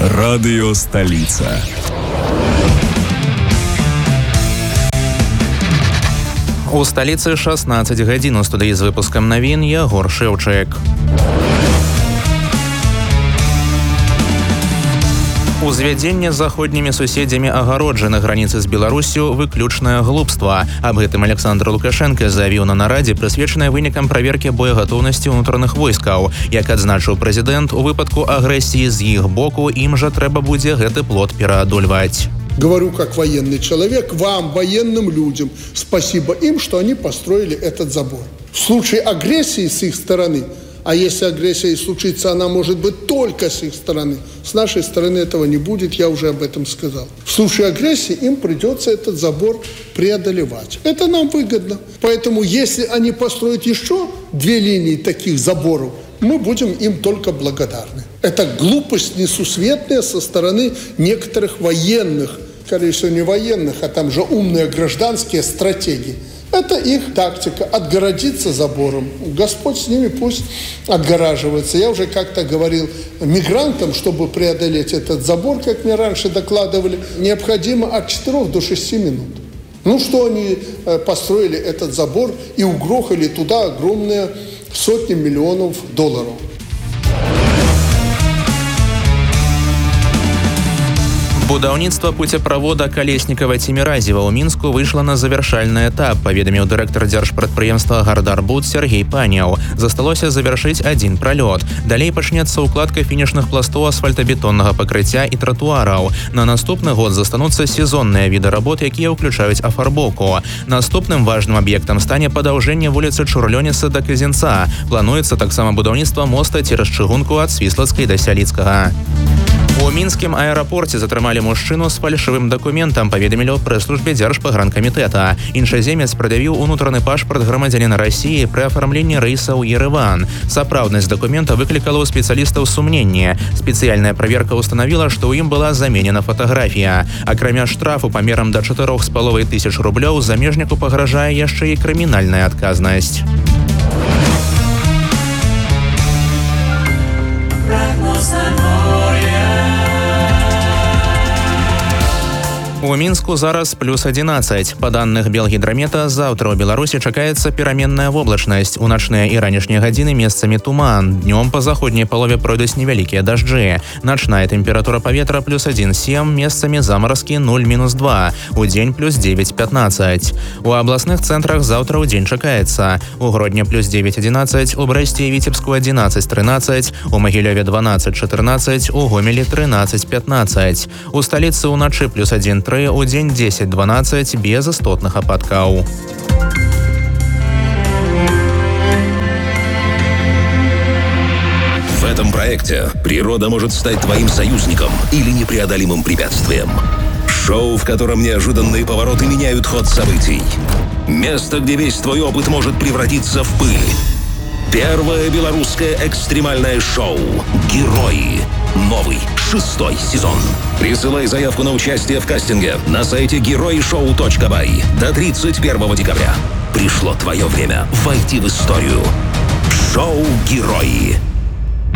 Радыё Сталіца. У сталіцы 16 гадзін. У студыі з выпускам навін Ягор Шэўчык. Узвядзенне з заходнімі суседзямі агароджы на граніцы з Беларусю выключнае глупства. Аб гэтым Александр Лукашенко заявіў на нарадзе, прысвечанай вынікам праверкі боегатоўнасці ўнутраных войскаў. Як адзначыў прэзідэнт, у выпадку агрэсіі з іх боку ім жа трэба будзе гэты плод пераадольваць. Говорю как военный человек, вам, военным людям, спасибо им, что они построили этот забор. В случае агрессии с их стороны, а если агрессия случится, она может быть только с их стороны. С нашей стороны этого не будет, я уже об этом сказал. В случае агрессии им придется этот забор преодолевать. Это нам выгодно. Поэтому если они построят еще 2 линии таких заборов, мы будем им только благодарны. Это глупость несусветная со стороны некоторых военных, скорее всего не военных, а там же умные гражданские стратегии. Это их тактика – отгородиться забором. Господь с ними, пусть отгораживается. Я уже как-то говорил мигрантам, чтобы преодолеть этот забор, как мне раньше докладывали, необходимо от 4 до 6 минут. Ну что они построили этот забор и угрохали туда огромные сотни миллионов долларов. Будаўніцтва пуцеправода Калеснікава-Цеміразева ў Мінску выйшла на завяршальны этап, паведаміў дырэктар дзяржпрадпрыемства «Гардарбуд» Сергей Паняў. Засталося завяршыць 1 пралёт. Далей пачнецца укладка фінішных пластоў асфальтабетоннага пакрыцця і тратуараў. На наступны год застануцца сезонныя віды работ, якія ўключаюць афарбоўку. Наступным важным аб'ектам стане падаўжэнне вуліцы Чурлёніса да Казінца. Плануецца таксама будаўніцтва моста цераз чыгунку ад Свіслацкай да Сяліцкага. У мінскім аэрапорце затрымалі мужчыну з фальшывым дакументам, паведамілі ў прэс-службе дзяржпагранкамітэта. Іншаземец прад'явіў унутраны пашпарт грамадзяніна Расіі пры афармленні рэйса ў Ерэван. Сапраўднасць дакумента выклікала ў спецыялістаў сумненне. Спецыяльная праверка ўстанавіла, што ў ім была заменена фатаграфія. Акрамя штрафу памерам да 4,5 тысяч рублёў замежніку пагражае яшчэ і крымінальная адказнасць. У Мінску зараз плюс 11. Па даных Белгідрамета, заўтра ў Беларусі чакаецца пераменная воблачнасць. У начныя і ранішнія гадзіны месцамі туман. Днём па заходняй палове пройдуць невялікія дажджы. Начная тэмпература паветра плюс 1,7, месцамі замаразкі 0-2. Удзень плюс 9-15. У абласных цэнтрах заўтра ўдзень чакаецца. У Гродні плюс 9-11, у Брэсце і Віцебску 11-13, у Магілёве 12-14, у Гомелі 13-15. У сталіцы ўначы плюс 1-3, у дзень 10-12 без істотных ападкаў. В этом проекте природа может стать твоим союзником или непреодолимым препятствием. Шоу, в котором неожиданные повороты меняют ход событий. Место, где весь твой опыт может превратиться в пыль. Первое белорусское экстремальное шоу «Герои». Новый 6-й сезон. Присылай заявку на участие в кастинге на сайте героишоу.бай до 31 декабря. Пришло твое время войти в историю. Шоу «Герои».